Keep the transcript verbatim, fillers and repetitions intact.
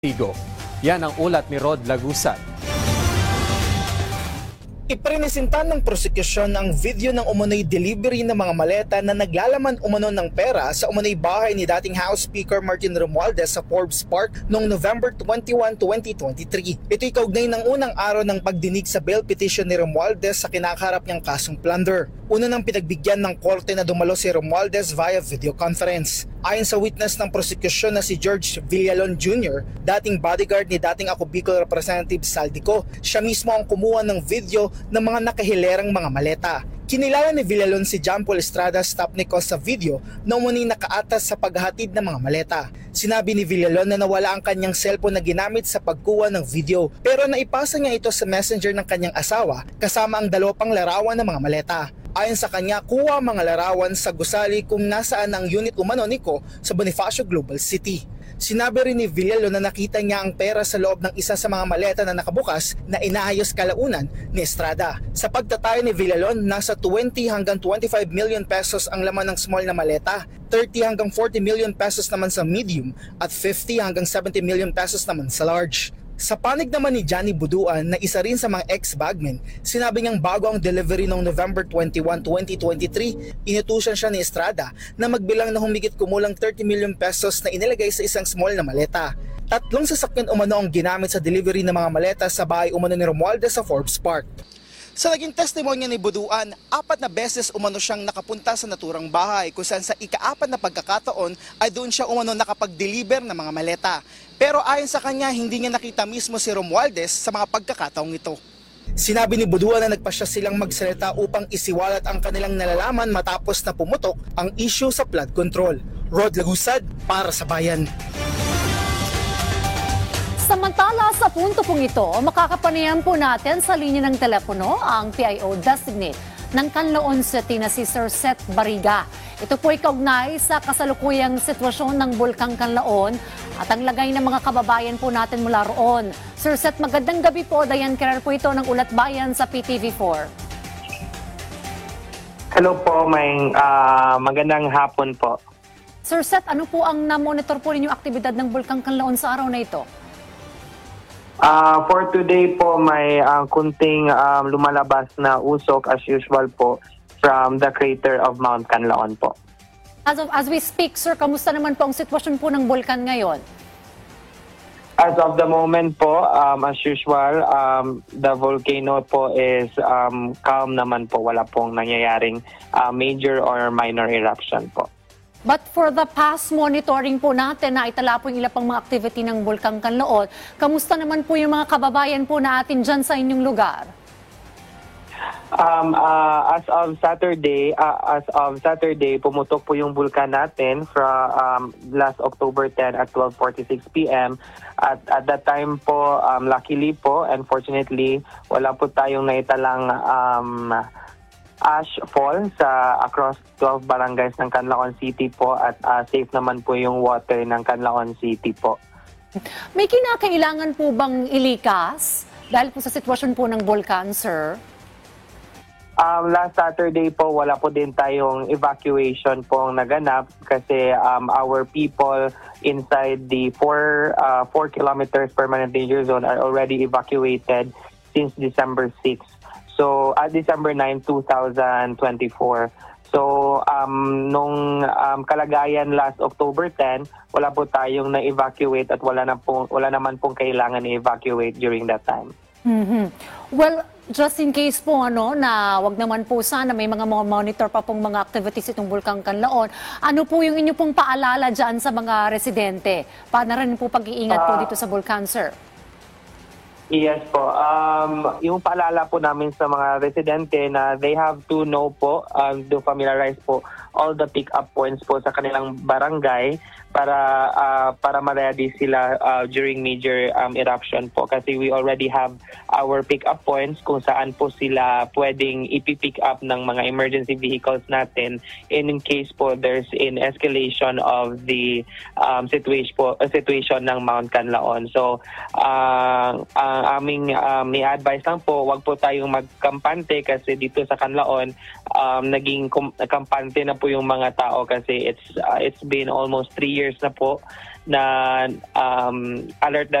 Tigo. Yan ang ulat ni Rod Lagusan. Iprinisintan ng prosekusyon ang video ng umano'y delivery ng mga maleta na naglalaman umano ng pera sa umano'y bahay ni dating House Speaker Martin Romualdez sa Forbes Park noong November twenty-first, twenty twenty-three. Ito'y kaugnay ng unang araw ng pagdinig sa bail petition ni Romualdez sa kinakaharap niyang kasong plunder. Una nang pinagbigyan ng korte na dumalo si Romualdez via video conference. Ayon sa witness ng prosekusyon na si George Villalon Junior, dating bodyguard ni dating Ako Bicol Representative Saldico, siya mismo ang kumuha ng video ng mga nakahilerang mga maleta. Kinilala ni Villalon si John Paul Estrada Stopnico sa video na umuning nakaatas sa paghahatid ng mga maleta. Sinabi ni Villalon na nawala ang kanyang cellphone na ginamit sa pagkuha ng video, pero naipasa niya ito sa messenger ng kanyang asawa kasama ang dalawa pang larawan ng mga maleta. Ayon sa kanya, kuha mga larawan sa gusali kung nasaan ang unit umano niko sa Bonifacio Global City. Sinabi rin ni Villalon na nakita niya ang pera sa loob ng isa sa mga maleta na nakabukas na inaayos kalaunan ni Estrada. Sa pagtatayo ni Villalon, nasa twenty hanggang twenty-five million pesos ang laman ng small na maleta, thirty hanggang forty million pesos naman sa medium at fifty hanggang seventy million pesos naman sa large. Sa panig naman ni Johnny Buduan na isa rin sa mga ex-bagmen, sinabi niyang bago ang delivery noong November twenty-first, twenty twenty-three, inutusan siya ni Estrada na magbilang na humigit kumulang thirty million pesos na inilagay sa isang small na maleta. Tatlong sasakyan umano ang ginamit sa delivery ng mga maleta sa bahay umano ni Romualdez sa Forbes Park. Sa naging testimonya ni Buduan, apat na beses umano siyang nakapunta sa naturang bahay kung saan sa ikaapat na pagkakataon ay doon siya umano nakapag-deliver ng mga maleta. Pero ayon sa kanya, hindi niya nakita mismo si Romualdez sa mga pagkakataong ito. Sinabi ni Buduan na nagpasya silang magsalita upang isiwalat ang kanilang nalalaman matapos na pumutok ang issue sa flood control. Rod Lagusad para sa Bayan. Samantala sa punto pong ito, makakapanayan po natin sa linya ng telepono ang P I O designate ng Canlaon City na si Sir Seth Bariga. Ito po ay kaugnay sa kasalukuyang sitwasyon ng Bulkang Canlaon at ang lagay ng mga kababayan po natin mula roon. Sir Seth, magandang gabi po. Dayan Kerer po ito ng Ulat Bayan sa P T V four. Hello po, may uh, magandang hapon po. Sir Seth, ano po ang na-monitor po ninyong aktibidad ng Bulkang Canlaon sa araw na ito? Uh, for today po, may uh, kunting um, lumalabas na usok as usual po from the crater of Mount Canlaon po. As of as we speak, sir, kamusta naman po ang sitwasyon po ng bulkan ngayon? As of the moment po, um, as usual, um, the volcano po is um, calm naman po. Wala pong nangyayaring uh, major or minor eruption po. But for the past monitoring po natin na itala po yung ilang pang mga activity ng Bulkang Canlaon, kamusta naman po yung mga kababayan po natin dyan sa inyong lugar? Um, uh, as of Saturday, uh, as of Saturday, pumutok po yung bulkan natin from um, last October tenth at twelve forty-six p m At at that time po, um, luckily po, unfortunately, wala po tayong naitalang um, ash fall sa across twelve barangays ng Canlaon City po at uh, safe naman po yung water ng Canlaon City po. May kinakailangan po bang ilikas dahil po sa sitwasyon po ng bulkan, sir? Um, last Saturday po, wala po din tayong evacuation pong naganap kasi um, our people inside the four kilometers permanent danger zone are already evacuated since December sixth. So, at December ninth, twenty twenty-four. So, um, nung um, kalagayan last October tenth, wala po tayong na-evacuate at wala, na po, wala naman pong kailangan i-evacuate during that time. Mm-hmm. Well, just in case po, ano, na wag naman po sana may mga monitor pa pong mga activities itong Bulkang Canlaon, ano po yung inyo pong paalala dyan sa mga residente? Paano rin po pag-iingat uh, po dito sa bulkan, sir? Yes po. Um, yung paalala po namin sa mga residente na they have to know po, um, to familiarize po all the pick-up points po sa kanilang barangay para uh, para ma-ready sila uh, during major um, eruption po kasi we already have our pick-up points kung saan po sila pwedeng ipi-pick up ng mga emergency vehicles natin in case po there's an escalation of the um, situation po uh, situation ng Mount Canlaon. So uh, uh, aming um, may advice lang po, wag po tayong magkampante kasi dito sa Canlaon um, naging kampante na po yung mga tao kasi it's uh, it's been almost three years years na po na um, alert